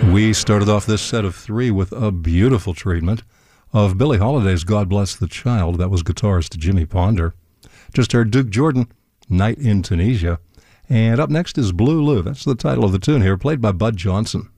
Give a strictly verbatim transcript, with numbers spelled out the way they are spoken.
We started off this set of three with a beautiful treatment of Billie Holiday's God Bless the Child. That was guitarist Jimmy Ponder. Just heard Duke Jordan, Night in Tunisia. And up next is Blue Lou. That's the title of the tune here, played by Bud Johnson.